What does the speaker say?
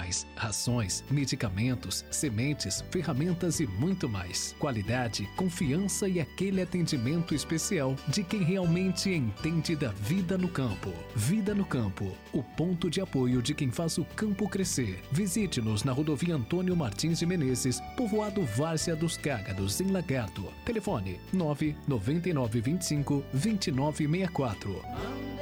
animais, rações, medicamentos, sementes, ferramentas e muito mais. Qualidade, confiança e aquele atendimento especial de quem realmente entende da vida no campo. Vida no Campo, o ponto de apoio de quem faz o campo crescer. Visite-nos na rodovia Antônio Martins de Menezes, povoado Várzea dos Cágados, em Lagarto. Telefone 99925 2964.